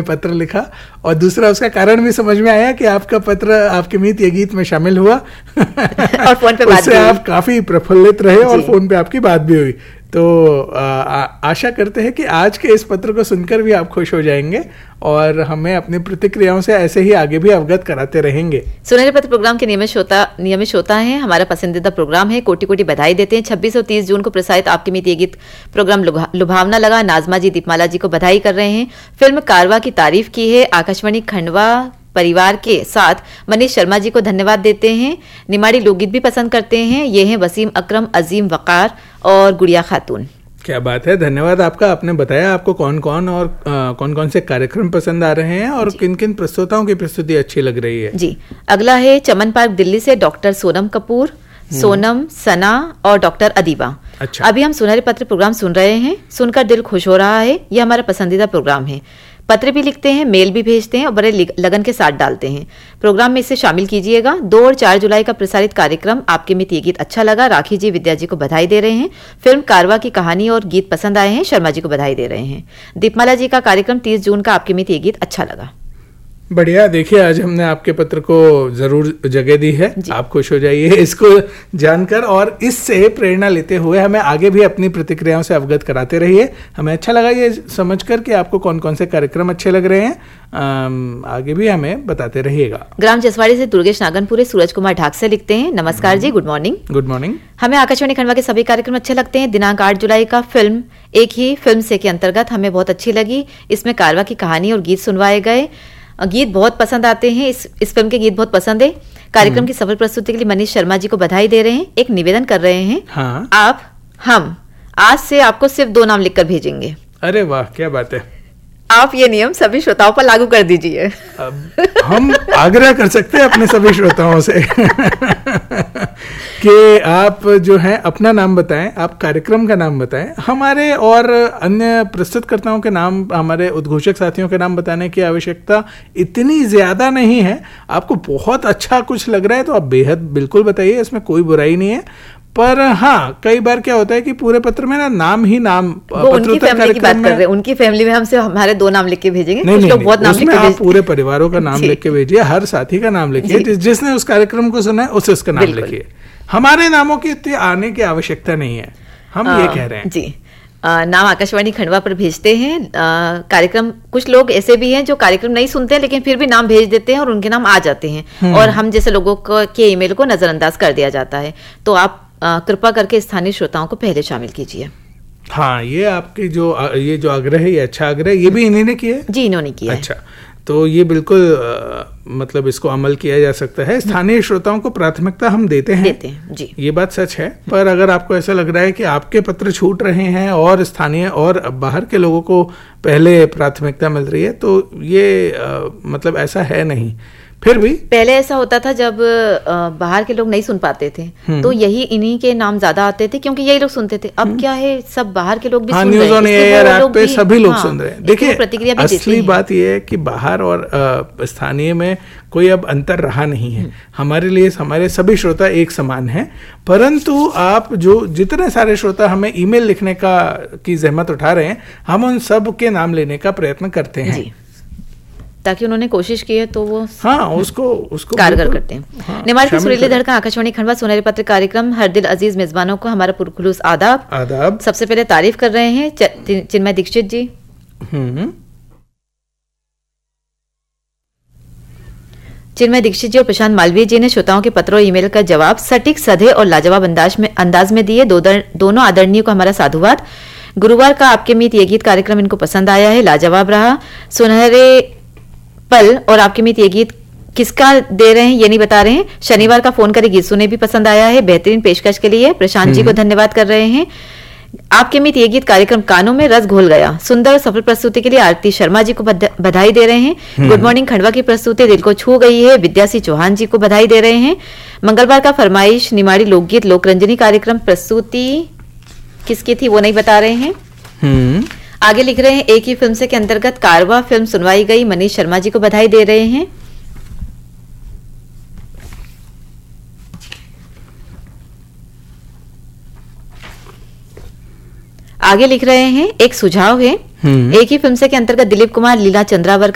पत्र लिखा, और दूसरा उसका कारण भी समझ में आया कि आपका पत्र आपके मीत ये गीत में शामिल हुआ और फोन पे बात उससे आप काफी प्रफुल्लित रहे और फोन पे आपकी बात भी हुई। तो आशा करते हैं कि आज के इस पत्र को सुनकर भी आप खुश हो जाएंगे और हमें अपनी प्रतिक्रियाओं से ऐसे ही आगे भी अवगत कराते रहेंगे। सुनहरे पत्र प्रोग्राम के नियमित श्रोता हैं, हमारा पसंदीदा प्रोग्राम है, कोटि कोटि बधाई देते हैं। 26 और 30 जून को प्रसारित आपके मीत ये गीत प्रोग्राम लुभावना लगा। नाजमा जी दीपमाला जी को बधाई कर रहे हैं। फिल्म कारवा की तारीफ की है। आकाशवाणी खंडवा परिवार के साथ मनीष शर्मा जी को धन्यवाद देते हैं। निमाड़ी लोकगीत भी पसंद करते हैं। ये हैं वसीम अकरम, अजीम वकार और गुड़िया खातून। क्या बात है, धन्यवाद आपका। आपने बताया आपको कौन कौन से कार्यक्रम पसंद आ रहे हैं और किन किन प्रस्तुताओं की प्रस्तुति अच्छी लग रही है। जी, अगला है चमन पार्क दिल्ली से डॉक्टर सोनम कपूर, सोनम, सना और डॉक्टर अदीबा। अच्छा। अभी हम सुनहरे पत्र प्रोग्राम सुन रहे हैं, सुनकर दिल खुश हो रहा है। यह हमारा पसंदीदा प्रोग्राम है। पत्र भी लिखते हैं, मेल भी भेजते हैं और बड़े लगन के साथ डालते हैं। प्रोग्राम में इसे शामिल कीजिएगा। 2 और 4 जुलाई का प्रसारित कार्यक्रम आपके मित ये गीत अच्छा लगा। राखी जी विद्या जी को बधाई दे रहे हैं। फिल्म कारवा की कहानी और गीत पसंद आए हैं, शर्मा जी को बधाई दे रहे हैं। दीपमाला जी का कार्यक्रम 30 जून का आपके मित ये गीत अच्छा लगा। बढ़िया। देखिए, आज हमने आपके पत्र को जरूर जगह दी है, आप खुश हो जाइए इसको जानकर, और इससे प्रेरणा लेते हुए हमें आगे भी अपनी प्रतिक्रियाओं से अवगत कराते रहिए। हमें अच्छा लगा ये समझकर कि आपको कौन कौन से कार्यक्रम अच्छे लग रहे हैं। आगे भी हमें बताते रहिएगा। ग्राम जसवाड़ी से दुर्गेश नागनपुरे सूरज कुमार ढाक से लिखते हैं, नमस्कार जी, गुड मॉर्निंग। Good morning. हमें आकाशवाणी खंडवा के सभी कार्यक्रम अच्छे लगते हैं। दिनांक 8 जुलाई का फिल्म एक ही फिल्म से के अंतर्गत हमें बहुत अच्छी लगी। इसमें कारवा की कहानी और गीत सुनवाए गए। गीत बहुत पसंद आते हैं, इस फिल्म के गीत बहुत पसंद है। कार्यक्रम की सफल प्रस्तुति के लिए मनीष शर्मा जी को बधाई दे रहे हैं। एक निवेदन कर रहे हैं। हाँ। हम आज से आपको सिर्फ 2 नाम लिखकर भेजेंगे। अरे वाह, क्या बात है। आप ये नियम सभी श्रोताओं पर लागू कर दीजिए। हम आग्रह कर सकते हैं अपने सभी श्रोताओं से कि आप जो है अपना नाम बताएं, आप कार्यक्रम का नाम बताएं। हमारे और अन्य प्रस्तुतकर्ताओं के नाम, हमारे उद्घोषक साथियों के नाम बताने की आवश्यकता इतनी ज्यादा नहीं है। आपको बहुत अच्छा कुछ लग रहा है तो आप बेहद बिल्कुल बताइए, इसमें कोई बुराई नहीं है। पर हाँ, कई बार क्या होता है कि पूरे पत्र में नाम ही नाम, उनकी फैमिली की बात कर रहे हैं, उनकी फैमिली में हमसे हमारे 2 नाम लिख के भेजेंगे। नहीं, लोग बहुत नाम लिख के आप पूरे परिवारों का नाम लिख के भेजिए, हर साथी का नाम लिखिए, जिसने उस कार्यक्रम को सुना है उसे उसका नाम लिखिए। हमारे नामों की इतनी आने की आवश्यकता नहीं है, हम ये कह रहे हैं जी। नाम आकाशवाणी खंडवा पर भेजते हैं। कार्यक्रम, कुछ लोग ऐसे भी हैं जो कार्यक्रम नहीं सुनते लेकिन फिर भी नाम भेज देते हैं और उनके नाम आ जाते हैं, और हम जैसे लोगों के ईमेल को नजरअंदाज कर दिया जाता है। तो आप कृपा करके स्थानीय श्रोताओं को पहले शामिल कीजिए। हाँ, ये आपकी ये जो आग्रह है, ये अच्छा आग्रह है। ये भी इन्हीं ने किया है जी, इन्होंने किया। अच्छा, तो ये बिल्कुल मतलब इसको अमल किया जा सकता है। स्थानीय श्रोताओं को प्राथमिकता हम देते हैं जी, ये बात सच है। पर अगर आपको ऐसा लग रहा है कि आपके पत्र छूट रहे हैं और स्थानीय और बाहर के लोगों को पहले प्राथमिकता मिल रही है, तो ये मतलब ऐसा है नहीं। फिर भी पहले ऐसा होता था जब बाहर के लोग नहीं सुन पाते थे तो इन्हीं के नाम ज्यादा आते थे क्योंकि यही लोग सुनते थे। अब क्या है, सब बाहर के लोग भी सुन रहे हैं, न्यूज़ ऑन एयर ऐप पे सभी लोग सुन रहे हैं। देखिए, प्रतिक्रिया भी असली बात यह है कि बाहर और स्थानीय में कोई अब अंतर रहा नहीं है। हमारे लिए हमारे सभी श्रोता एक समान हैं, परंतु आप जो जितने सारे श्रोता हमें ईमेल लिखने की जहमत उठा रहे हैं, हम उन सब के नाम लेने का प्रयत्न करते हैं ताकि उन्होंने कोशिश की है तो वो उसको कारगर करते हैं। निमाड़ की सुरीली धड़कन आकाशवाणी खंडवा सुनहरे पत्र कार्यक्रम हर दिल अजीज मेजबानों को हमारा पुरखुलूस आदाब। सबसे पहले तारीफ कर रहे हैं चिन्मय दीक्षित जी। चिन्मय दीक्षित जी और प्रशांत मालवीय जी ने श्रोताओं के पत्रों और ईमेल का जवाब सटीक, सधे और लाजवाब अंदाज में दिए। दोनों आदरणीय को हमारा साधुवाद। गुरुवार का आपके मीत ये गीत कार्यक्रम इनको पसंद आया है, लाजवाब रहा। सुनहरे पल और आपके मीत ये गीत किसका दे रहे हैं ये नहीं बता रहे हैं। शनिवार का फोन करे गीत सुने भी पसंद आया है, बेहतरीन पेशकश के लिए प्रशांत जी को धन्यवाद कर रहे हैं। आपके मीत ये गीत कार्यक्रम कानों में रस घोल गया, सुंदर और सफल प्रस्तुति के लिए आरती शर्मा जी को बधाई दे रहे हैं। गुड मॉर्निंग खंडवा की प्रस्तुति दिल को छू गई है, विद्यासी चौहान जी को बधाई दे रहे हैं। मंगलवार का फरमाइश निमाड़ी लोकगीत लोकरंजनी कार्यक्रम प्रस्तुति किसकी थी वो नहीं बता रहे हैं। आगे लिख रहे हैं एक ही फिल्म से के अंतर्गत कारवा फिल्म सुनवाई गई, मनीष शर्मा जी को बधाई दे रहे हैं। आगे लिख रहे हैं एक सुझाव है, एक ही फिल्म से के अंतर्गत दिलीप कुमार लीला चंद्रावर